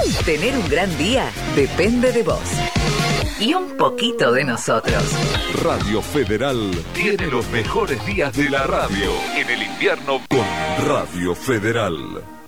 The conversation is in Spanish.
Tener un gran día depende de vos. Y un poquito de nosotros. Radio Federal tiene los mejores días de la radio. En el invierno con Radio Federal.